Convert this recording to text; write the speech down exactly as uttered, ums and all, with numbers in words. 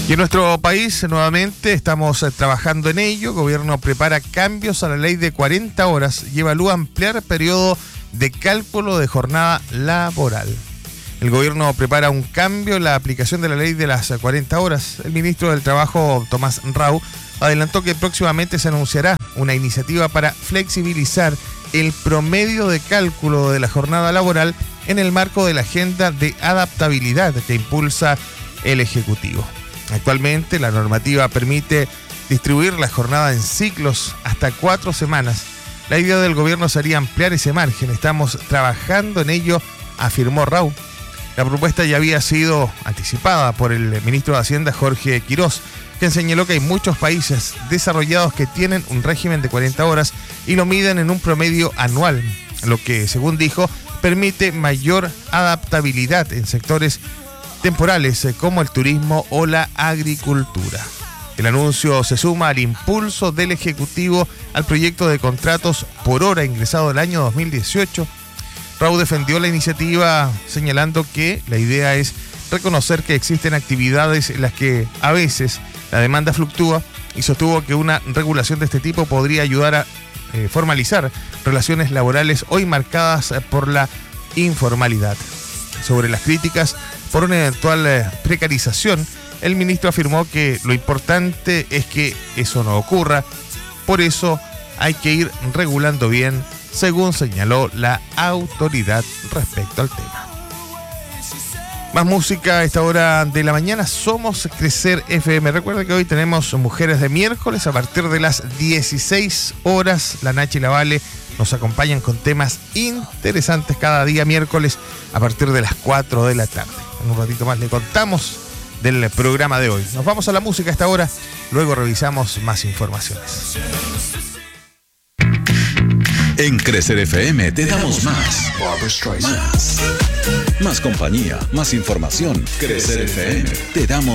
Y en nuestro país, nuevamente, estamos trabajando en ello. El gobierno prepara cambios a la ley de cuarenta horas y evalúa ampliar periodo de cálculo de jornada laboral. El gobierno prepara un cambio en la aplicación de la ley de las cuarenta horas. El ministro del Trabajo, Tomás Rau, adelantó que próximamente se anunciará una iniciativa para flexibilizar el promedio de cálculo de la jornada laboral en el marco de la agenda de adaptabilidad que impulsa el Ejecutivo. Actualmente la normativa permite distribuir la jornada en ciclos hasta cuatro semanas. La idea del gobierno sería ampliar ese margen. Estamos trabajando en ello, afirmó Rau. La propuesta ya había sido anticipada por el ministro de Hacienda, Jorge Quirós, quien señaló que hay muchos países desarrollados que tienen un régimen de cuarenta horas y lo miden en un promedio anual, lo que, según dijo, permite mayor adaptabilidad en sectores temporales como el turismo o la agricultura. El anuncio se suma al impulso del Ejecutivo al proyecto de contratos por hora ingresado el año dos mil dieciocho. Rau defendió la iniciativa señalando que la idea es reconocer que existen actividades en las que a veces la demanda fluctúa y sostuvo que una regulación de este tipo podría ayudar a eh, formalizar relaciones laborales hoy marcadas por la informalidad. Sobre las críticas por una eventual eh, precarización, el ministro afirmó que lo importante es que eso no ocurra, por eso hay que ir regulando bien, según señaló la autoridad respecto al tema. Más música a esta hora de la mañana. Somos Crecer F M. Recuerda que hoy tenemos Mujeres de Miércoles a partir de las dieciséis horas. La Nachi y la Vale nos acompañan con temas interesantes cada día miércoles a partir de las cuatro de la tarde. En un ratito más le contamos del programa de hoy. Nos vamos a la música a esta hora, luego revisamos más informaciones. En Crecer F M te damos más. Más. Más compañía, más información. Crecer F M te damos